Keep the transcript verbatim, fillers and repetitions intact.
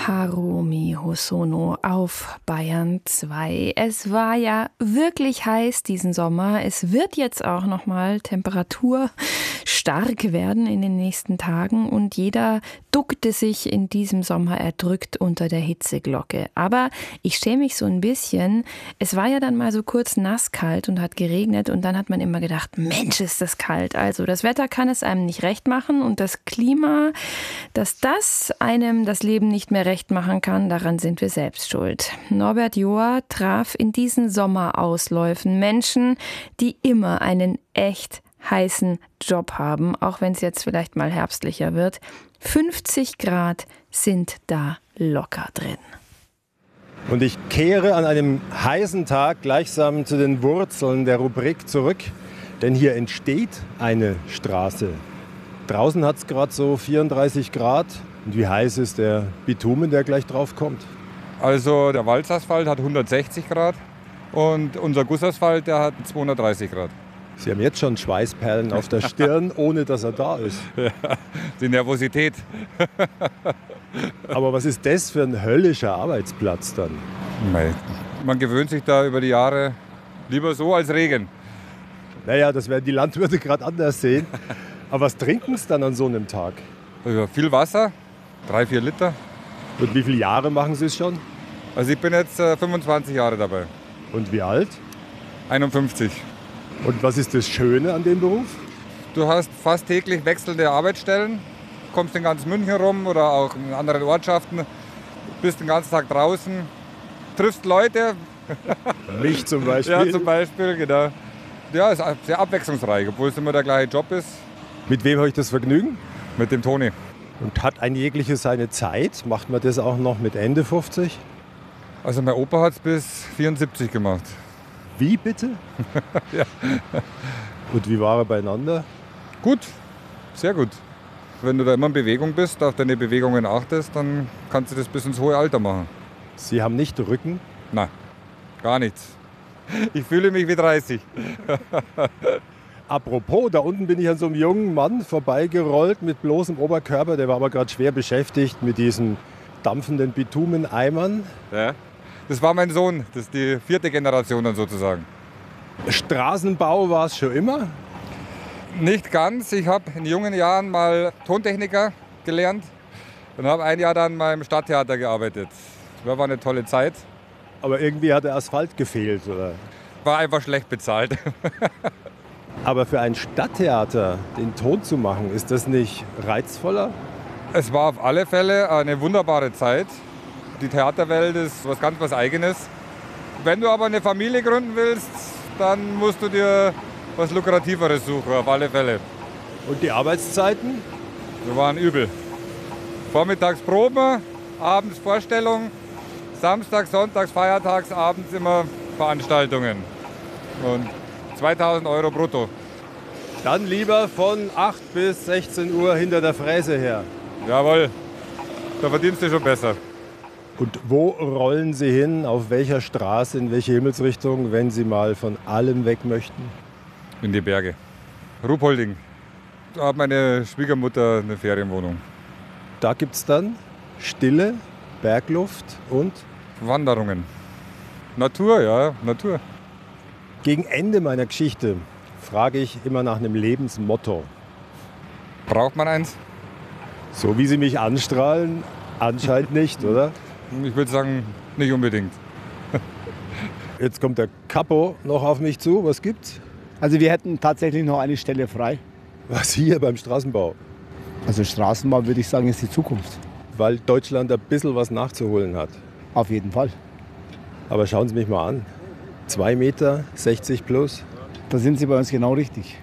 Harumi Hosono auf Bayern zwei. Es war ja wirklich heiß diesen Sommer. Es wird jetzt auch noch mal temperaturstark werden in den nächsten Tagen und jeder duckte sich in diesem Sommer erdrückt unter der Hitzeglocke. Aber ich schäme mich so ein bisschen. Es war ja dann mal so kurz nasskalt und hat geregnet und dann hat man immer gedacht, Mensch, ist das kalt. Also das Wetter kann es einem nicht recht machen und das Klima, dass das einem das Leben nicht mehr recht machen kann, daran sind wir selbst schuld. Norbert Joa traf in diesen Sommerausläufen Menschen, die immer einen echt heißen Job haben, auch wenn es jetzt vielleicht mal herbstlicher wird. fünfzig Grad sind da locker drin. Und ich kehre an einem heißen Tag gleichsam zu den Wurzeln der Rubrik zurück, denn hier entsteht eine Straße. Draußen hat es gerade so vierunddreißig Grad. Und wie heiß ist der Bitumen, der gleich drauf kommt? Also der Walzasphalt hat hundertsechzig Grad und unser Gussasphalt, der hat zweihundertdreißig Grad. Sie haben jetzt schon Schweißperlen auf der Stirn, ohne dass er da ist. Ja, die Nervosität. Aber was ist das für ein höllischer Arbeitsplatz dann? Nein. Man gewöhnt sich da über die Jahre lieber so als Regen. Naja, das werden die Landwirte gerade anders sehen. Aber was trinken sie dann an so einem Tag? Also viel Wasser, drei, vier Liter. Und wie viele Jahre machen Sie es schon? Also ich bin jetzt äh, fünfundzwanzig Jahre dabei. Und wie alt? einundfünfzig. Und was ist das Schöne an dem Beruf? Du hast fast täglich wechselnde Arbeitsstellen, kommst in ganz München rum oder auch in anderen Ortschaften, bist den ganzen Tag draußen, triffst Leute. Mich zum Beispiel? Ja, zum Beispiel, genau. Ja, ist sehr abwechslungsreich, obwohl es immer der gleiche Job ist. Mit wem habe ich das Vergnügen? Mit dem Toni. Und hat ein jegliches seine Zeit? Macht man das auch noch mit Ende fünfzig? Also mein Opa hat es bis vierundsiebzig gemacht. Wie bitte? Ja. Und wie war er beieinander? Gut, sehr gut. Wenn du da immer in Bewegung bist, auf deine Bewegungen achtest, dann kannst du das bis ins hohe Alter machen. Sie haben nicht Rücken? Nein, gar nichts. Ich fühle mich wie dreißig. Apropos, da unten bin ich an so einem jungen Mann vorbeigerollt mit bloßem Oberkörper. Der war aber gerade schwer beschäftigt mit diesen dampfenden Bitumeneimern. Ja, das war mein Sohn, das ist die vierte Generation dann sozusagen. Straßenbau war es schon immer? Nicht ganz. Ich habe in jungen Jahren mal Tontechniker gelernt und habe ein Jahr dann mal im Stadttheater gearbeitet. Das war eine tolle Zeit. Aber irgendwie hat der Asphalt gefehlt, oder? War einfach schlecht bezahlt. Aber für ein Stadttheater den Ton zu machen, ist das nicht reizvoller? Es war auf alle Fälle eine wunderbare Zeit. Die Theaterwelt ist was ganz was Eigenes. Wenn du aber eine Familie gründen willst, dann musst du dir was Lukrativeres suchen, auf alle Fälle. Und die Arbeitszeiten? Wir waren übel. Vormittags Proben, abends Vorstellung, Samstags, Sonntags, Feiertags, abends immer Veranstaltungen. Und zweitausend Euro brutto. Dann lieber von acht bis sechzehn Uhr hinter der Fräse her. Jawohl, da verdienst du schon besser. Und wo rollen Sie hin, auf welcher Straße, in welche Himmelsrichtung, wenn Sie mal von allem weg möchten? In die Berge. Ruhpolding. Da hat meine Schwiegermutter eine Ferienwohnung. Da gibt es dann Stille, Bergluft und? Wanderungen. Natur, ja, Natur. Gegen Ende meiner Geschichte frage ich immer nach einem Lebensmotto. Braucht man eins? So wie Sie mich anstrahlen, anscheinend nicht, oder? Ich würde sagen, nicht unbedingt. Jetzt kommt der Capo noch auf mich zu. Was gibt's? Also wir hätten tatsächlich noch eine Stelle frei. Was hier beim Straßenbau? Also Straßenbau würde ich sagen, ist die Zukunft. Weil Deutschland ein bisschen was nachzuholen hat. Auf jeden Fall. Aber schauen Sie mich mal an. Zwei Meter, sechzig plus. Da sind Sie bei uns genau richtig.